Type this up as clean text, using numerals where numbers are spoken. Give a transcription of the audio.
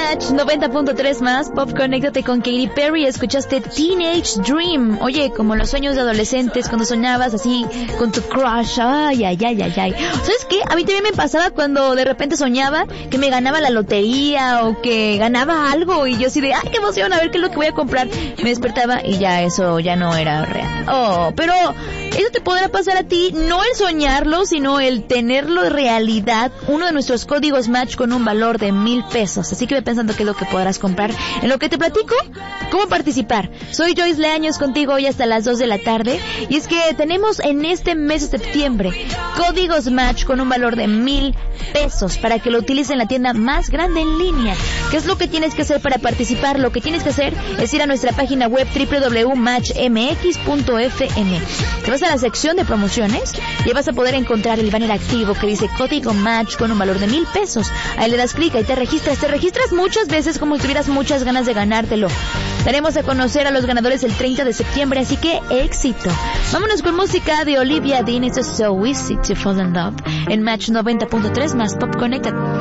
Match 90.3 más Pop. Conéctate con Katy Perry. Escuchaste Teenage Dream. Oye, como los sueños de adolescentes, cuando soñabas así con tu crush. Ay. ¿Sabes qué? A mí también me pasaba cuando de repente soñaba que me ganaba la lotería o que ganaba algo y yo así de, ay, qué emoción, a ver qué es lo que voy a comprar. Me despertaba y ya eso ya no era real. Oh, pero eso te podrá pasar a ti, no el soñarlo, sino el tenerlo de realidad. Uno de nuestros códigos Match con un valor de 1,000 pesos. Así que ve pensando qué es lo que podrás comprar. En lo que te platico, cómo participar. Soy Joyce Leaños contigo hoy hasta las 2 de la tarde. Y es que tenemos en este mes de septiembre códigos Match con un valor de 1,000 pesos para que lo utilices en la tienda más grande en línea. ¿Qué es lo que tienes que hacer para participar? Lo que tienes que hacer es ir a nuestra página web www.matchmx.fm. Te vas a la sección de promociones y vas a poder encontrar el banner activo que dice código Match con un valor de 1,000 pesos. Ahí le das clic y te registras. Te registras muchas veces como si tuvieras muchas ganas de ganártelo. Daremos a conocer a los ganadores el 30 de septiembre, así que éxito. Vámonos con música de Olivia Dean. Esto es So Easy to Fall in Love en Match 90.3 más Pop Connected.